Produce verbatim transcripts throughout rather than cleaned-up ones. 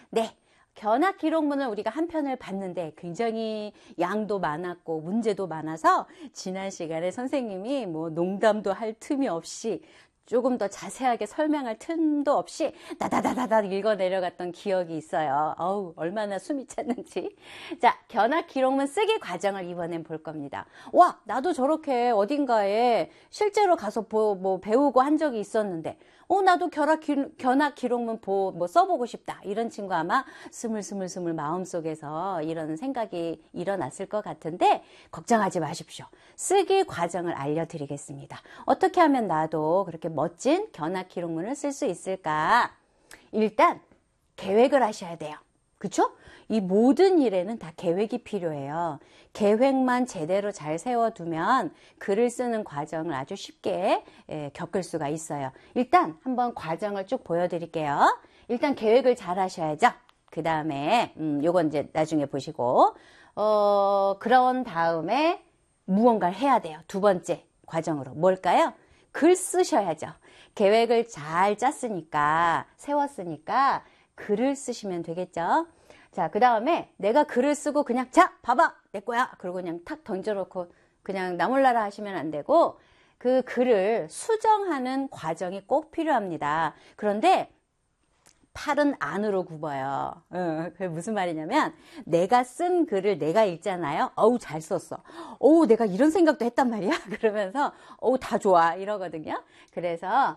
네. 견학 기록문을 우리가 한 편을 봤는데 굉장히 양도 많았고 문제도 많아서 지난 시간에 선생님이 뭐 농담도 할 틈이 없이 조금 더 자세하게 설명할 틈도 없이 다다다다다 읽어 내려갔던 기억이 있어요. 어우, 얼마나 숨이 찼는지. 자, 견학 기록문 쓰기 과정을 이번엔 볼 겁니다. 와, 나도 저렇게 어딘가에 실제로 가서 보, 뭐 배우고 한 적이 있었는데, 어, 나도 견학, 기, 견학 기록문 보, 뭐 써보고 싶다. 이런 친구 아마 스물스물스물 마음속에서 이런 생각이 일어났을 것 같은데, 걱정하지 마십시오. 쓰기 과정을 알려드리겠습니다. 어떻게 하면 나도 그렇게 멋진 견학 기록문을 쓸 수 있을까? 일단 계획을 하셔야 돼요. 그쵸? 이 모든 일에는 다 계획이 필요해요. 계획만 제대로 잘 세워두면 글을 쓰는 과정을 아주 쉽게 예, 겪을 수가 있어요. 일단 한번 과정을 쭉 보여드릴게요. 일단 계획을 잘 하셔야죠. 그 다음에 음, 요건 이제 나중에 보시고 어, 그런 다음에 무언가를 해야 돼요. 두 번째 과정으로. 뭘까요? 글 쓰셔야죠. 계획을 잘 짰으니까, 세웠으니까 글을 쓰시면 되겠죠. 자, 그 다음에 내가 글을 쓰고 그냥 자, 봐봐, 내 거야. 그러고 그냥 탁 던져놓고 그냥 나몰라라 하시면 안 되고 그 글을 수정하는 과정이 꼭 필요합니다. 그런데 팔은 안으로 굽어요. 어, 그게 무슨 말이냐면 내가 쓴 글을 내가 읽잖아요. 어우 잘 썼어. 어우 내가 이런 생각도 했단 말이야. 그러면서 어우 다 좋아 이러거든요. 그래서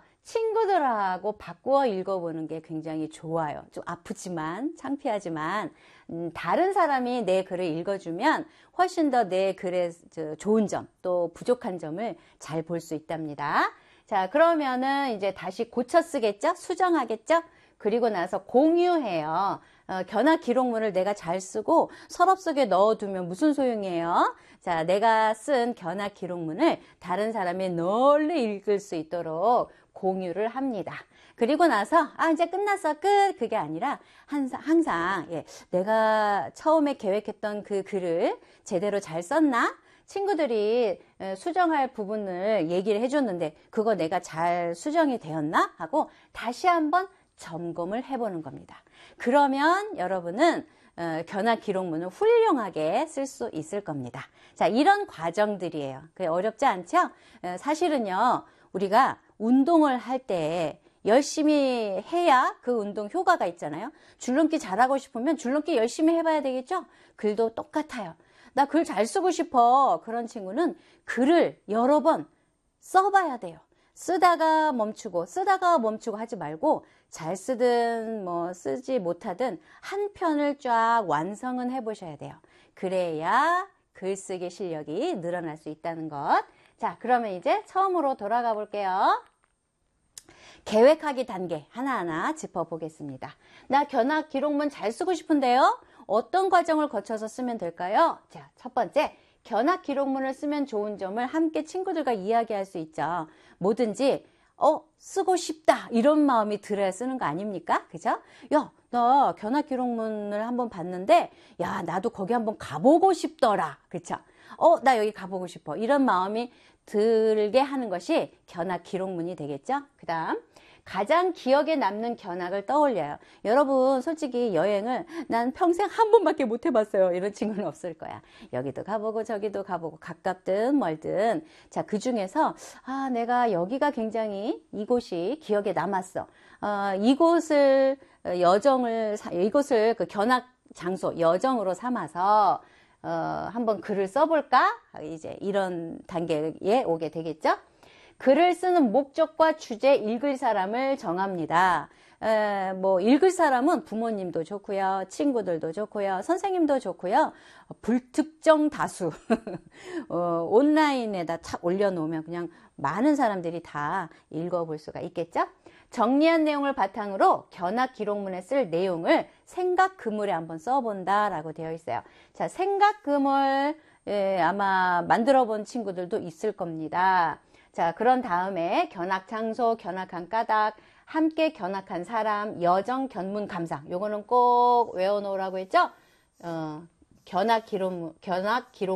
친구들하고 바꾸어 읽어보는 게 굉장히 좋아요. 좀 아프지만 창피하지만 음, 다른 사람이 내 글을 읽어주면 훨씬 더 내 글의 좋은 점 또 부족한 점을 잘 볼 수 있답니다. 자, 그러면은 이제 다시 고쳐 쓰겠죠? 수정하겠죠? 그리고 나서 공유해요. 어, 견학 기록문을 내가 잘 쓰고 서랍 속에 넣어두면 무슨 소용이에요? 자, 내가 쓴 견학 기록문을 다른 사람이 널리 읽을 수 있도록 공유를 합니다. 그리고 나서 아 이제 끝났어 끝 그게 아니라 항상, 항상 예, 내가 처음에 계획했던 그 글을 제대로 잘 썼나? 친구들이 수정할 부분을 얘기를 해줬는데 그거 내가 잘 수정이 되었나? 하고 다시 한번 점검을 해보는 겁니다. 그러면 여러분은 어, 견학 기록문을 훌륭하게 쓸 수 있을 겁니다. 자, 이런 과정들이에요. 그게 어렵지 않죠? 어, 사실은요, 우리가 운동을 할 때 열심히 해야 그 운동 효과가 있잖아요. 줄넘기 잘하고 싶으면 줄넘기 열심히 해봐야 되겠죠? 글도 똑같아요. 나 글 잘 쓰고 싶어. 그런 친구는 글을 여러 번 써봐야 돼요. 쓰다가 멈추고 쓰다가 멈추고 하지 말고 잘 쓰든 뭐 쓰지 못하든 한 편을 쫙 완성은 해보셔야 돼요. 그래야 글쓰기 실력이 늘어날 수 있다는 것. 자, 그러면 이제 처음으로 돌아가 볼게요. 계획하기 단계 하나하나 짚어보겠습니다. 나 견학 기록문 잘 쓰고 싶은데요. 어떤 과정을 거쳐서 쓰면 될까요? 자, 첫 번째. 견학 기록문을 쓰면 좋은 점을 함께 친구들과 이야기할 수 있죠. 뭐든지 어 쓰고 싶다 이런 마음이 들어야 쓰는 거 아닙니까? 그죠? 야, 나 견학 기록문을 한번 봤는데 야 나도 거기 한번 가보고 싶더라. 그쵸? 어, 나 여기 가보고 싶어. 이런 마음이 들게 하는 것이 견학 기록문이 되겠죠? 그 다음 가장 기억에 남는 견학을 떠올려요. 여러분 솔직히 여행을 난 평생 한 번밖에 못 해봤어요. 이런 친구는 없을 거야. 여기도 가보고 저기도 가보고 가깝든 멀든 자, 그 중에서 아 내가 여기가 굉장히 이곳이 기억에 남았어. 어, 이곳을 여정을 이곳을 그 견학 장소 여정으로 삼아서 어, 한번 글을 써볼까? 이제 이런 단계에 오게 되겠죠? 글을 쓰는 목적과 주제, 읽을 사람을 정합니다. 에, 뭐 읽을 사람은 부모님도 좋고요, 친구들도 좋고요, 선생님도 좋고요. 불특정 다수 어, 온라인에다 착 올려놓으면 그냥 많은 사람들이 다 읽어볼 수가 있겠죠. 정리한 내용을 바탕으로 견학 기록문에 쓸 내용을 생각 그물에 한번 써본다라고 되어 있어요. 자, 생각 그물 예, 아마 만들어 본 친구들도 있을 겁니다. 자, 그런 다음에 견학 장소, 견학한 까닭, 함께 견학한 사람, 여정, 견문, 감상. 요거는 꼭 외워놓으라고 했죠? 어, 견학 기록, 견학 기록